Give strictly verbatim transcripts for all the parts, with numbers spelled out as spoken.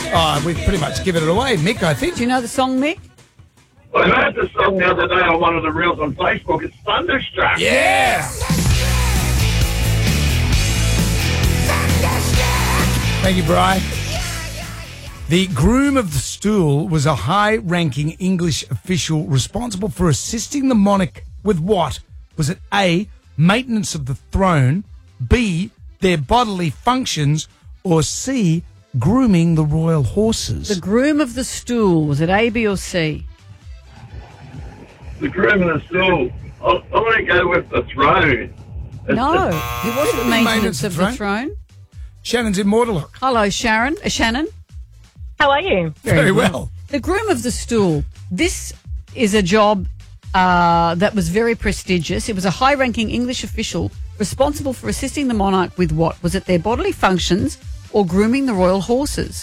Oh, we've pretty much given it away. Mick, I think. Do you know the song, Mick? I heard the song the other day on one of the reels on Facebook. It's Thunderstruck. Yeah. Thank you, Bri. The groom of the stool was a high-ranking English official responsible for assisting the monarch with what? Was it A, maintenance of the throne, B, their bodily functions, or C, grooming the royal horses? The groom of the stool. Was it A, B, or C? The groom of the stool. I, I want to go with the throne. It's No, the- it wasn't the maintenance maintenance of of the the throne. Shannon's in Mortalock. Hello, Sharon. Uh, Shannon. How are you? Very well. The groom of the stool. This is a job uh, that was very prestigious. It was a high-ranking English official responsible for assisting the monarch with what? Was it their bodily functions or grooming the royal horses?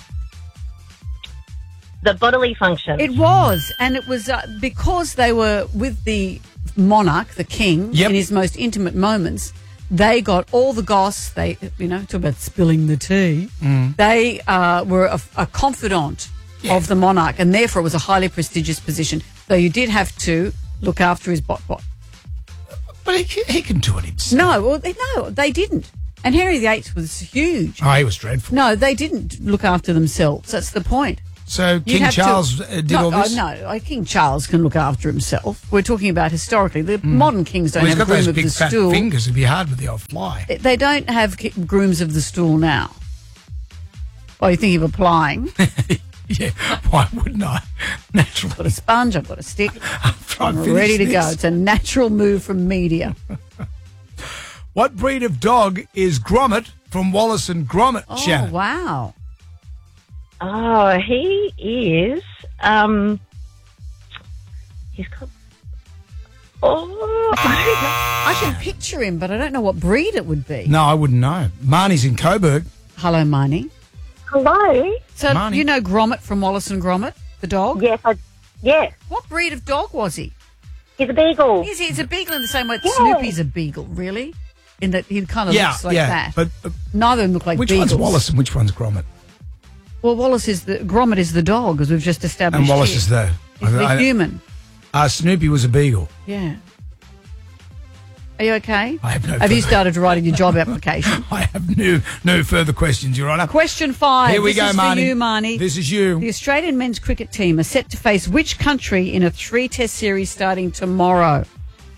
The bodily function. It was, and it was uh, because they were with the monarch, the king, Yep. in his most intimate moments. They got all the goss. They, you know, talk about spilling the tea. They uh, were a, a confidant Yeah. of the monarch, and therefore it was a highly prestigious position. Though you did have to look after his bot bot. But he, he can do it himself. No, well, they, no, they didn't. And Henry the Eighth was huge. Oh, he was dreadful. No, they didn't look after themselves. That's the point. So You'd King have to- Charles uh, did no, all this? Oh, no, uh, King Charles can look after himself. We're talking about historically. The modern kings don't Well, he's have got a groom those of big the fat stool. fingers. It'd be hard with the old fly. They don't have ki- grooms of the stool now. Oh, you think of applying? Yeah, why wouldn't I? Naturally. Got a sponge, I've got a stick. After I I'm finish ready to this. go. It's a natural move from media. What breed of dog is Gromit from Wallace and Gromit, Oh, Shannon? wow. Oh, he is. Um, he's got. Oh, I can picture him, but I don't know what breed it would be. No, I wouldn't know. Marnie's in Coburg. Hello, Marnie. hello. So, Marnie. you know Gromit from Wallace and Gromit, the dog? Yes, I. Yes, What breed of dog was he? he's a beagle. Is he? He's a beagle in the same way that Yeah. Snoopy's a beagle, really? In that he kind of yeah, looks like yeah. that. But uh, Neither of them look like which beagles. one's Wallace and which one's Gromit? Well, Wallace is the Gromit is the dog, as we've just established. And Wallace here. is the... He's the I- human. Uh, Snoopy was a beagle. Yeah. Are you okay? I have no Have you further- started writing your job application? I have no no further questions, Your Honour. Question five. Here we this go, is Marnie. for you, Marnie. This is you. The Australian men's cricket team are set to face which country in a three-test series starting tomorrow?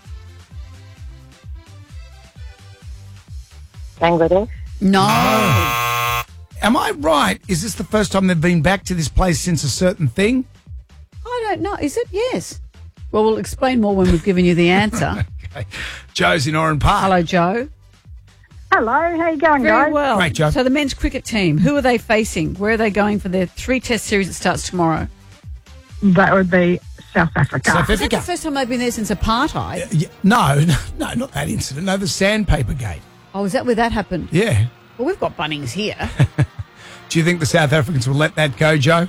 Bangladesh. No. Am I right? Is this the first time they've been back to this place since a certain thing? I don't know. Is it? Yes. Well, we'll explain more when we've given you the answer. Okay. Joe's in Oran Park. Hello, Joe. Hello, how you going, Very guys? well. Great, Joe. So the men's cricket team, who are they facing? Where are they going for their three-test series that starts tomorrow? That would be South Africa. South Is that the Africa. first time they've been there since apartheid? Yeah, no, no, no, not that incident. No, the sandpaper gate. Oh, is that where that happened? Yeah. Well, we've got Bunnings here. Do you think the South Africans will let that go, Joe?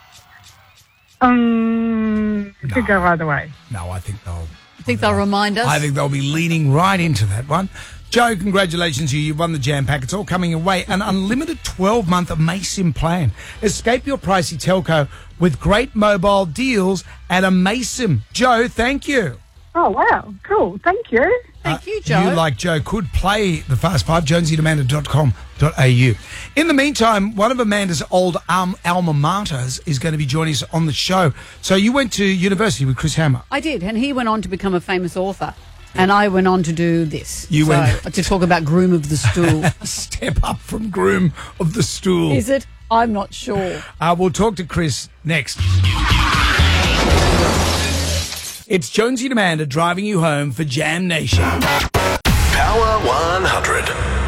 Um, it could go either way. No, I think they'll. I think they'll remind us. I think they'll be leaning right into that one. Joe, congratulations to you. You've won the Jam Pack. It's all coming away. An unlimited twelve-month Amaysim plan. Escape your pricey telco with great mobile deals at Amaysim. Joe, thank you. Oh, wow. Cool. Thank you. Thank you, Uh, Joe. You, like Joe, could play the Fast Five, jonesy demanda dot com dot a u. In the meantime, one of Amanda's old um, alma maters is going to be joining us on the show. So you went to university with Chris Hammer. I did, and he went on to become a famous author. And I went on to do this. You so, went- to talk about Groom of the Stool. Step up from groom of the stool. Is it? I'm not sure. Uh, we'll talk to Chris next. It's Jonesy and Amanda driving you home for Jam Nation. Power one hundred.